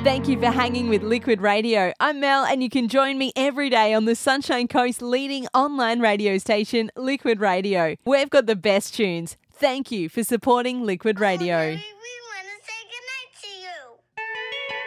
Thank you for hanging with Liquid Radio. I'm Mel, and you can join me every day on the Sunshine Coast leading online radio station, Liquid Radio. We've got the best tunes. Thank you for supporting Liquid Radio.